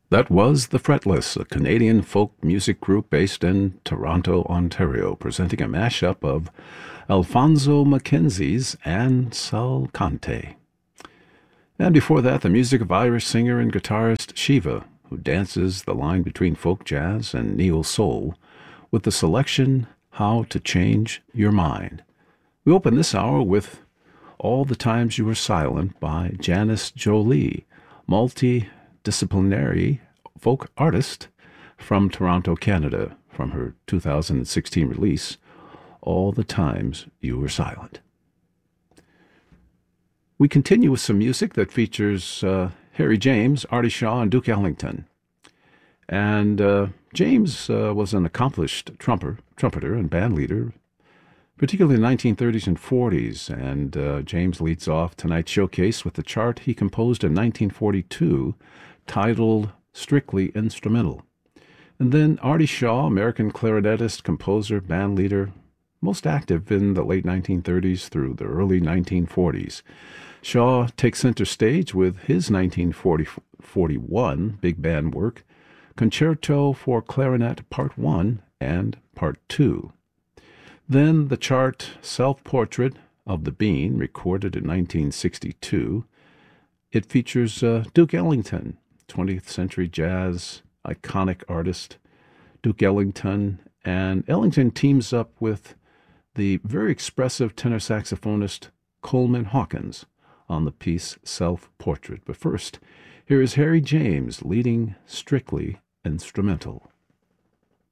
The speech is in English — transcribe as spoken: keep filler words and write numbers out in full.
That was The Fretless, a Canadian folk music group based in Toronto, Ontario, presenting a mashup of Alfonso Mackenzie's and Sal Cante. And before that, the music of Irish singer and guitarist Shiva, who dances the line between folk jazz and neo-soul with the selection How to Change Your Mind. We open this hour with All the Times You Were Silent by Janis Jolie, multidisciplinary folk artist from Toronto, Canada, from her two thousand sixteen release, All the Times You Were Silent. We continue with some music that features uh, Harry James, Artie Shaw, and Duke Ellington. And uh, James uh, was an accomplished trumper, trumpeter and band leader, particularly in the nineteen thirties and forties, and uh, James leads off tonight's showcase with the chart he composed in nineteen forty-two, titled Strictly Instrumental. And then Artie Shaw, American clarinetist, composer, band leader, most active in the late nineteen thirties through the early nineteen forties. Shaw takes center stage with his nineteen forty-one big band work, Concerto for Clarinet Part one and Part two. Then the chart Self-Portrait of the Bean, recorded in nineteen sixty-two. It features uh, Duke Ellington, twentieth century jazz iconic artist Duke Ellington, and Ellington teams up with the very expressive tenor saxophonist Coleman Hawkins on the piece Self-Portrait. But first, here is Harry James leading Strictly Instrumental.